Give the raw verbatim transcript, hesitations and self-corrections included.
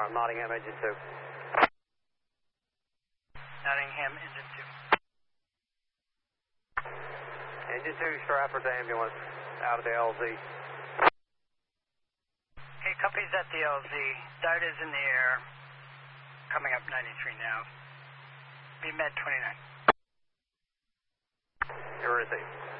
alarm, Nottingham engine two. Nottingham engine two. Engine two, Stratford ambulance, out of the L Z. Hey, copies at the L Z. Dart is in the air. Coming up ninety-three now. Be met twenty-nine. You're received.